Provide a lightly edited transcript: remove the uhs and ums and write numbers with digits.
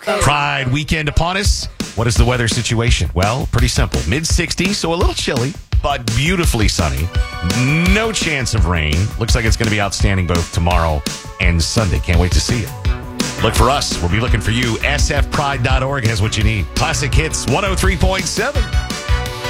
Pride weekend upon us. What is the weather situation? Well, pretty simple. Mid-60s, so a little chilly, but beautifully sunny. No chance of rain. Looks like it's going to be outstanding both tomorrow and Sunday. Can't wait to see it. Look for us. We'll be looking for you. sfpride.org has what you need. Classic Hits 103.7.